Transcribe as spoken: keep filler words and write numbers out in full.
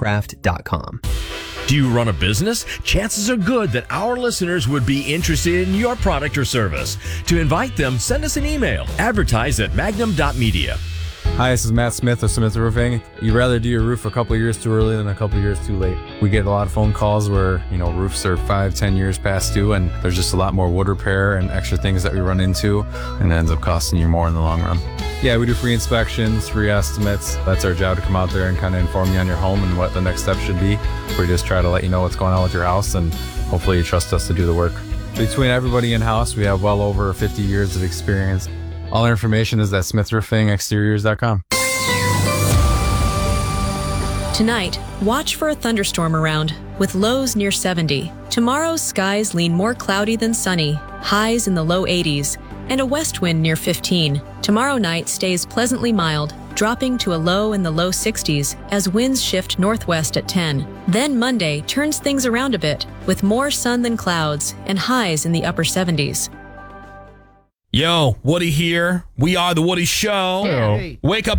buildcraft dot com. Do you run a business? Chances are good that our listeners would be interested in your product or service. To invite them, send us an email. Advertise at magnum dot media. Hi, this is Matt Smith of Smith Roofing. You'd rather do your roof a couple years too early than a couple years too late. We get a lot of phone calls where, you know, roofs are five, ten years past due, and there's just a lot more wood repair and extra things that we run into, and it ends up costing you more in the long run. Yeah, we do free inspections, free estimates. That's our job, to come out there and kind of inform you on your home and what the next step should be. We just try to let you know what's going on with your house, and hopefully you trust us to do the work. Between everybody in-house, we have well over fifty years of experience. All our information is at smith roofing exteriors dot com. Tonight, watch for a thunderstorm around, with lows near seventy. Tomorrow's skies lean more cloudy than sunny, highs in the low eighties, and a west wind near fifteen. Tomorrow night stays pleasantly mild, dropping to a low in the low sixties as winds shift northwest at ten. Then Monday turns things around a bit, with more sun than clouds and highs in the upper seventies. Yo, Woody here. We are The Woody Show. Hey. Wake up